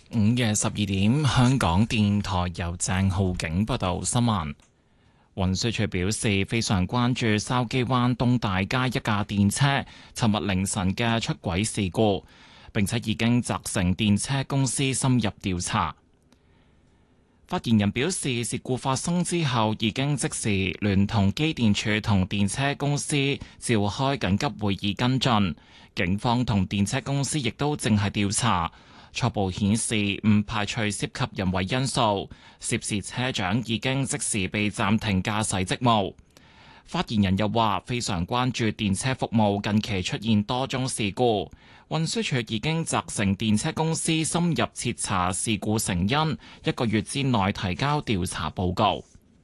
午夜12點，香港電台由鄭浩景報道新聞。運輸署表示，非常關注筲箕灣東大街一架電車尋日凌晨嘅出軌事故，並且已經責成電車公司深入調查。發言人表示，事故發生之後，已經即時聯同機電署同電車公司召開緊急會議跟進，警方同電車公司亦都正係調查。初步顯示唔排除涉及人為因素，涉事車長已經即時被暫停駕駛職務。發言人又話，非常關注電車服務近期出現多宗事故，運輸署已經責成電車公司深入徹查事故成因，1個月之內提交調查報告。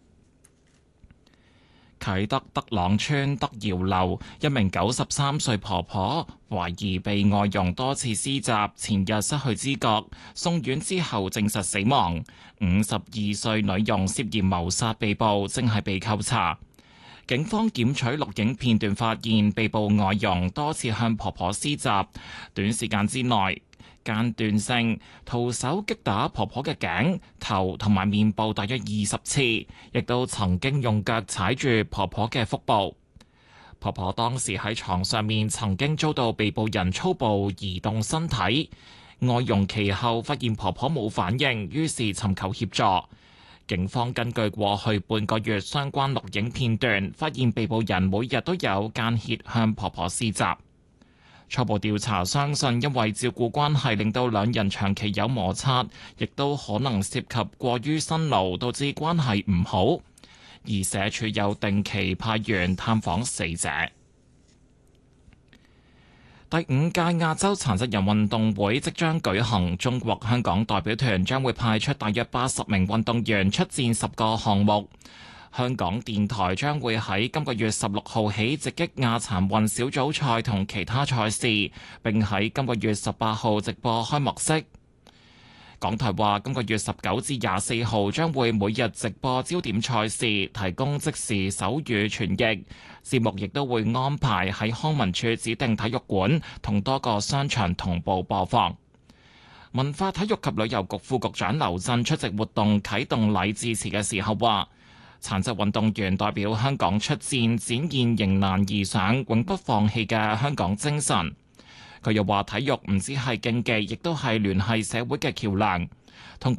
啟德德朗村德瑤樓一名93歲婆婆懷疑被外傭多次施襲，前日失去知覺，送院之後證實死亡。52歲女傭涉嫌謀殺被捕，正係被扣查。警方檢取錄影片段，發現被捕外傭多次向婆婆施襲，短時間之內間斷性徒手擊打婆婆嘅頸、頭同埋面部大約20次，亦都曾經用腳踩住婆婆嘅腹部。婆婆當時喺床上面，曾經遭到被捕人粗暴移動身體。外傭其後發現婆婆冇反應，於是尋求協助。警方根據過去半個月相關錄影片段，發現被捕人每日都有間歇向婆婆施襲。初步調查相信，因為照顧關係令到兩人長期有摩擦，亦都可能涉及過於辛勞，導致關係唔好。而社署有定期派員探訪死者。第5屆亞洲殘疾人運動會即將舉行，中國香港代表團將會派出大約80名運動員出戰10個項目。香港電台將會喺今個月16號起直擊亞殘運小組賽同其他賽事，並喺今個月18號直播開幕式。港台話，今個月19至24號將會每日直播焦點賽事，提供即時手語傳譯。節目亦都會安排喺康文署指定體育館同多個商場同步播放。文化體育及旅遊局副局長劉震出席活動啟動禮致辭嘅時候話，殘疾運動員代表香港出戰，展現迎難而上、永不放棄嘅香港精神。佢又話，體育唔止係競技，亦都係聯繫社會嘅橋樑。